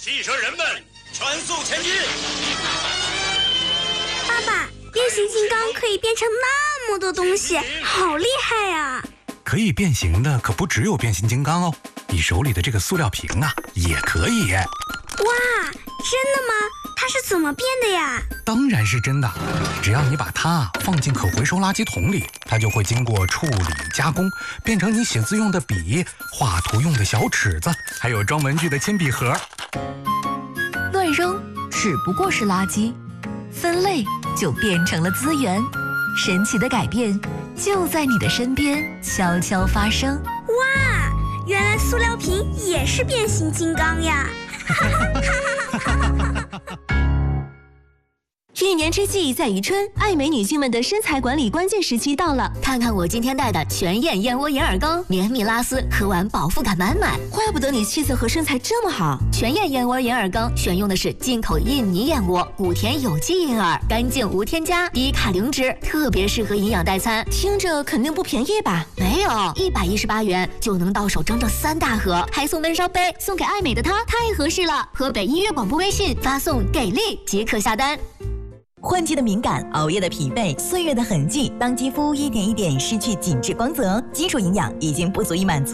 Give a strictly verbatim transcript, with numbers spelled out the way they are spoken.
汽车人们全速前进！ 爸爸，变形金刚可以变成那么多东西，好厉害呀！ 可以变形的可不只有变形金刚哦，你手里的这个塑料瓶啊，也可以。 哇，真的吗？它是怎么变的呀？ 当然是真的，只要你把它放进可回收垃圾桶里，它就会经过处理加工，变成你写字用的笔、画图用的小尺子，还有装文具的铅笔盒。 乱扔只不过是垃圾，分类就变成了资源。神奇的改变就在你的身边悄悄发生。 哇，原来塑料瓶也是变形金刚呀！ 一年之计在于春，爱美女性们的身材管理关键时期到了。 看看我今天带的全燕燕窝眼耳膏，绵密拉丝，喝完饱腹感满满。 怪不得你气色和身材这么好。 全燕燕窝眼耳膏选用的是进口印尼燕窝，谷田有机银耳，干净无添加，低卡零脂，特别适合营养代餐。 听着肯定不便宜吧？ 没有，一百一十八元就能到手整整三大盒，还送闷烧杯，送给爱美的她太合适了。河北音乐广播微信发送给力即可下单。 换季的敏感，熬夜的疲惫，岁月的痕迹，当肌肤一点一点失去紧致光泽，基础营养已经不足以满足